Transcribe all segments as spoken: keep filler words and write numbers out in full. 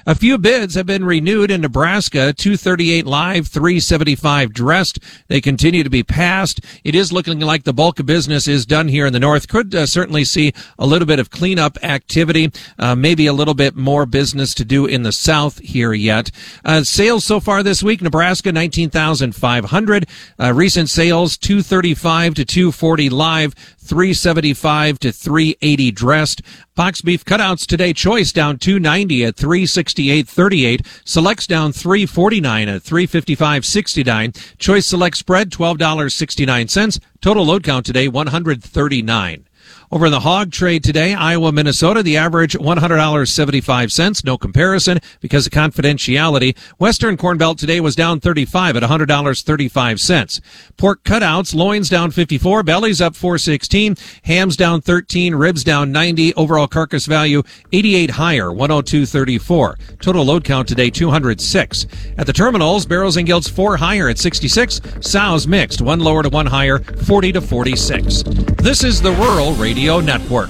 A few bids have been renewed in Nebraska. two thirty-eight live, three seventy-five dressed. They continue to be passed. It is looking like the bulk of business is done here in the north. Could uh, certainly see a little bit of cleanup activity, uh, maybe a little bit more business to do in the south here yet. Uh, sales so far this week, Nebraska nineteen thousand five hundred. Uh, recent sales two thirty-five to two forty live, three seventy-five to three eighty dressed. Box beef cutouts today, choice down two ninety at three sixty-eight thirty-eight. Selects down three forty-nine at three fifty-five sixty-nine. Choice select spread twelve dollars and sixty-nine cents. Total load count today one hundred thirty-nine. Over in the hog trade today, Iowa, Minnesota, the average one hundred dollars and seventy-five cents. No comparison because of confidentiality. Western Corn Belt today was down thirty-five at one hundred dollars and thirty-five cents. Pork cutouts, loins down fifty-four, bellies up four sixteen, hams down thirteen, ribs down ninety, overall carcass value eighty-eight higher, one oh two thirty-four. Total load count today two hundred six. At the terminals, barrels and gilts four higher at sixty-six, sows mixed, one lower to one higher, forty to forty-six. This is the Rural Radio Network.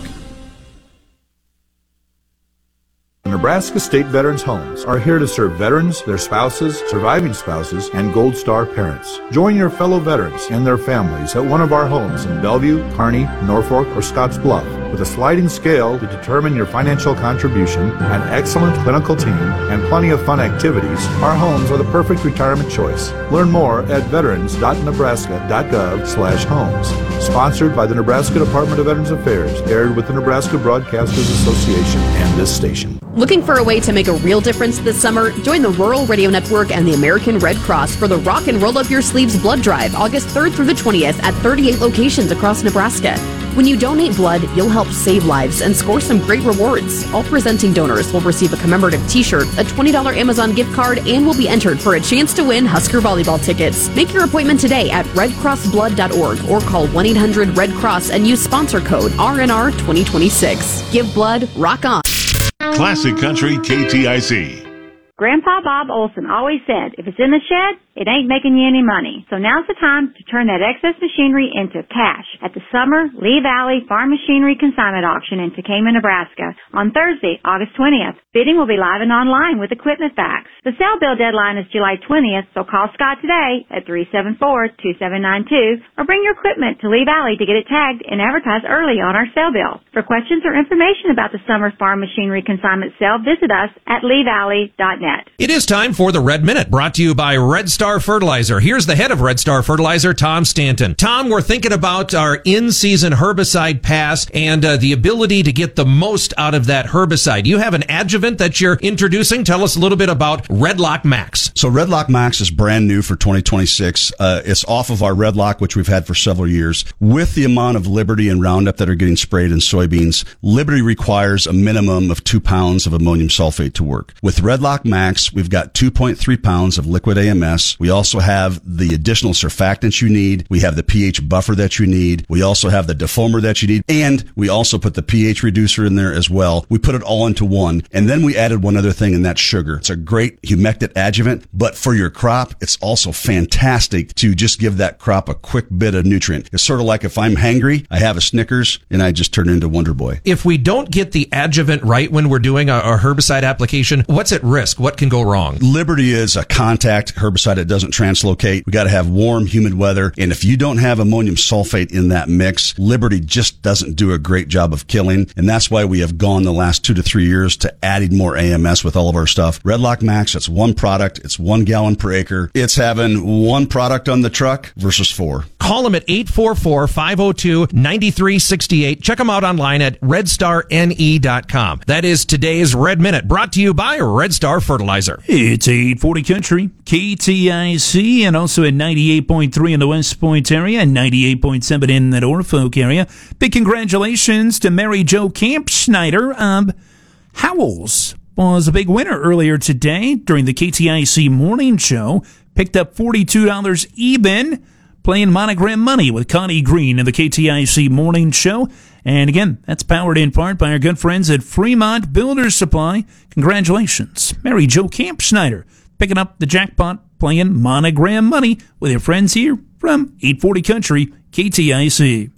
The Nebraska State Veterans Homes are here to serve veterans, their spouses, surviving spouses, and Gold Star parents. Join your fellow veterans and their families at one of our homes in Bellevue, Kearney, Norfolk, or Scotts Bluff. With a sliding scale to determine your financial contribution, an excellent clinical team, and plenty of fun activities, our homes are the perfect retirement choice. Learn more at veterans dot nebraska dot gov slash homes. Sponsored by the Nebraska Department of Veterans Affairs, aired with the Nebraska Broadcasters Association and this station. Looking for a way to make a real difference this summer? Join the Rural Radio Network and the American Red Cross for the Rock and Roll Up Your Sleeves Blood Drive, August third through the twentieth at thirty-eight locations across Nebraska. When you donate blood, you'll help save lives and score some great rewards. All presenting donors will receive a commemorative t-shirt, a twenty dollars Amazon gift card, and will be entered for a chance to win Husker volleyball tickets. Make your appointment today at red cross blood dot org or call one eight hundred red cross and use sponsor code R N R twenty twenty-six. Give blood, rock on. Classic Country K T I C. Grandpa Bob Olson always said, if it's in the shed, it ain't making you any money. So now's the time to turn that excess machinery into cash at the Summer Lee Valley Farm Machinery Consignment Auction in Tekamah, Nebraska on Thursday, August twentieth. Bidding will be live and online with equipment facts. The sale bill deadline is July twentieth, so call Scott today at three seven four, two seven nine two or bring your equipment to Lee Valley to get it tagged and advertised early on our sale bill. For questions or information about the Summer Farm Machinery Consignment Sale, visit us at lee valley dot net. It is time for the Red Minute, brought to you by Red Star Fertilizer. Here's the head of Red Star Fertilizer, Tom Stanton. Tom, we're thinking about our in-season herbicide pass and uh, the ability to get the most out of that herbicide. You have an adjuvant that you're introducing. Tell us a little bit about Redlock Max. So Redlock Max is brand new for twenty twenty-six. Uh, it's off of our Redlock, which we've had for several years. With the amount of Liberty and Roundup that are getting sprayed in soybeans, Liberty requires a minimum of two pounds of ammonium sulfate to work. With Redlock Max, we've got two point three pounds of liquid A M S. We also have the additional surfactants you need. We have the pH buffer that you need. We also have the defoamer that you need. And we also put the pH reducer in there as well. We put it all into one. And then we added one other thing, and that's sugar. It's a great humectant adjuvant, but for your crop, it's also fantastic to just give that crop a quick bit of nutrient. It's sort of like if I'm hangry, I have a Snickers, and I just turn into Wonder Boy. If we don't get the adjuvant right when we're doing a, a herbicide application, what's at risk? What can go wrong? Liberty is a contact herbicide that doesn't translocate. We got to have warm, humid weather. And if you don't have ammonium sulfate in that mix, Liberty just doesn't do a great job of killing. And that's why we have gone the last two to three years to adding more A M S with all of our stuff. Redlock Max, it's one product. It's one gallon per acre. It's having one product on the truck versus four. Call them at eight four four, five oh two, nine three six eight. Check them out online at red star n e dot com. That is today's Red Minute, brought to you by Red Star Fertilizer. It's eight forty Country, K T I C, and also at ninety-eight point three in the West Point area and ninety-eight point seven in the Norfolk area. Big congratulations to Mary Jo Kampschneider of Howells. Was a big winner earlier today during the K T I C morning show. Picked up forty-two dollars even, playing Monogram Money with Connie Green in the K T I C morning show. And again, that's powered in part by our good friends at Fremont Builders Supply. Congratulations, Mary Jo Kampschneider, picking up the jackpot, playing Monogram Money with your friends here from eight forty Country, K T I C.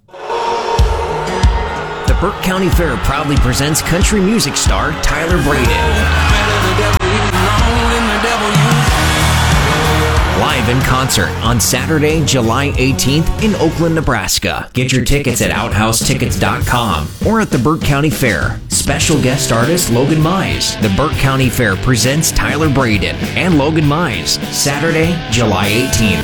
The Burke County Fair proudly presents country music star Tyler Braden. live in concert on Saturday, July eighteenth in Oakland, Nebraska. Get your tickets at outhouse tickets dot com or at the Burke County Fair. Special guest artist Logan Mize. The Burke County Fair presents Tyler Braden and Logan Mize. Saturday, July eighteenth.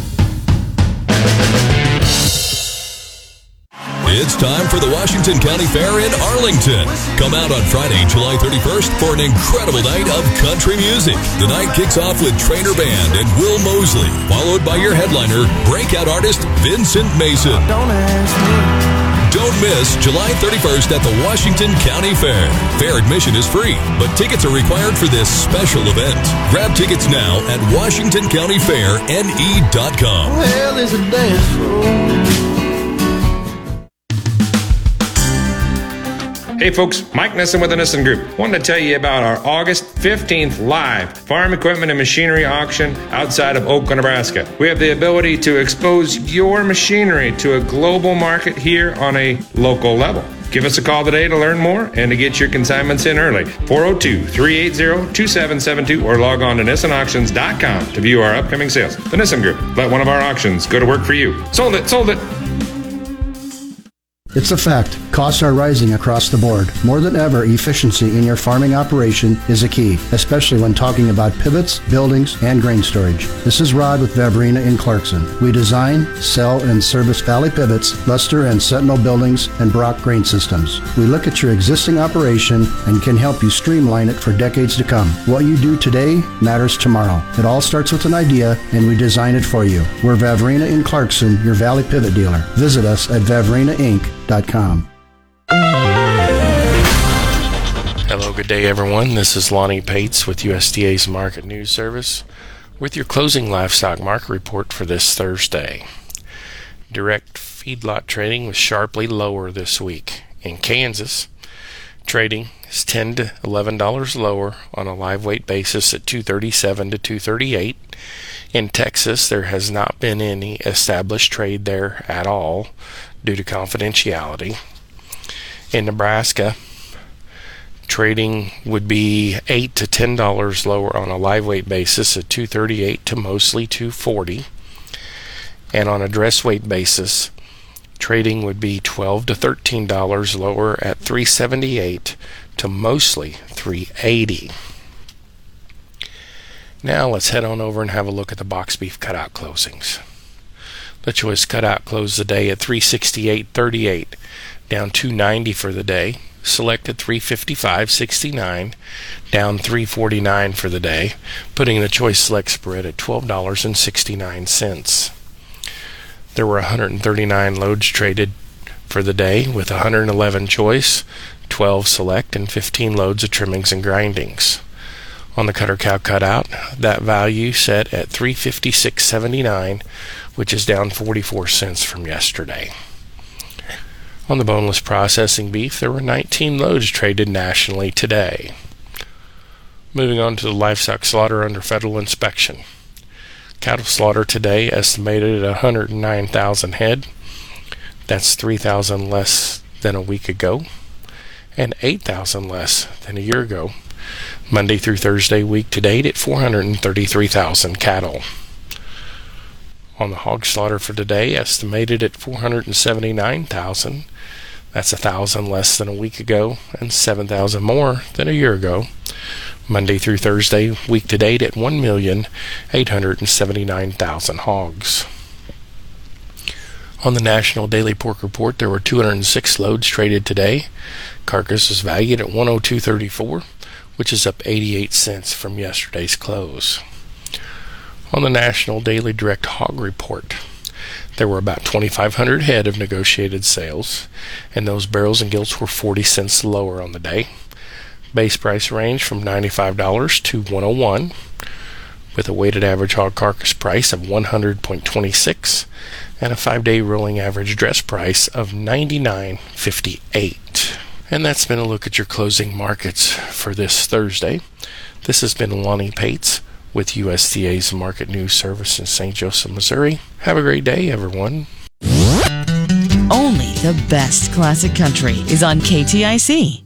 It's time for the Washington County Fair in Arlington. Come out on Friday, July thirty-first for an incredible night of country music. The night kicks off with Trainer Band and Will Mosley, followed by your headliner, breakout artist Vincent Mason. Don't ask me. Don't miss July thirty-first at the Washington County Fair. Fair admission is free, but tickets are required for this special event. Grab tickets now at washington county fair n e dot com. Well, there's a dance floor. Hey folks, Mike Nissen with the Nissen Group. Wanted to tell you about our August fifteenth live farm equipment and machinery auction outside of Oakland, Nebraska. We have the ability to expose your machinery to a global market here on a local level. Give us a call today to learn more and to get your consignments in early. four oh two, three eight zero, two seven seven two or log on to Nissen Auctions dot com to view our upcoming sales. The Nissen Group. Let one of our auctions go to work for you. Sold it, sold it. It's a fact. Costs are rising across the board. More than ever, efficiency in your farming operation is a key, especially when talking about pivots, buildings, and grain storage. This is Rod with Vavrina in Clarkson. We design, sell, and service Valley Pivots, Luster and Sentinel buildings, and Brock grain systems. We look at your existing operation and can help you streamline it for decades to come. What you do today matters tomorrow. It all starts with an idea, and we design it for you. We're Vavrina in Clarkson, your Valley Pivot dealer. Visit us at vavrina inc dot com. Hello, good day everyone. This is Lonnie Pates with U S D A's Market News Service with your closing livestock market report for this Thursday. Direct feedlot trading was sharply lower this week. In Kansas, trading is ten to eleven dollars lower on a live weight basis at two thirty-seven to two thirty-eight. In Texas, there has not been any established trade there at all due to confidentiality. In Nebraska, trading would be eight to ten dollars lower on a live weight basis at two thirty-eight to mostly two forty, and on a dress weight basis, trading would be twelve to thirteen dollars lower at three seventy-eight to mostly three eighty. Now let's head on over and have a look at the box beef cutout closings. The choice cutout closed the day at three sixty-eight thirty-eight, down two ninety for the day. Selected three fifty-five sixty-nine, down three forty-nine for the day, putting the choice select spread at twelve dollars and sixty-nine cents. There were one hundred thirty-nine loads traded for the day, with one hundred eleven choice, twelve select, and fifteen loads of trimmings and grindings. On the cutter cow cutout, that value set at three fifty-six seventy-nine, which is down forty-four cents from yesterday. On the boneless processing beef, there were nineteen loads traded nationally today. Moving on to the livestock slaughter under federal inspection. Cattle slaughter today estimated at one hundred nine thousand head. That's three thousand less than a week ago, and eight thousand less than a year ago. Monday through Thursday week to date at four hundred thirty-three thousand cattle. On the hog slaughter for today, estimated at four hundred seventy-nine thousand. That's one thousand less than a week ago and seven thousand more than a year ago. Monday through Thursday week to date at one million eight hundred seventy-nine thousand hogs. On the National Daily Pork Report, there were two hundred six loads traded today. Carcass was valued at one oh two thirty-four, which is up eighty-eight cents from yesterday's close. On the National Daily Direct Hog Report, there were about twenty-five hundred head of negotiated sales, and those barrels and gilts were forty cents lower on the day. Base price range from ninety-five dollars to one oh one, with a weighted average hog carcass price of one hundred two six and a five-day rolling average dress price of ninety-nine fifty-eight. And that's been a look at your closing markets for this Thursday. This has been Lonnie Pates with U S D A's Market News Service in Saint Joseph, Missouri. Have a great day, everyone. Only the best classic country is on K T I C.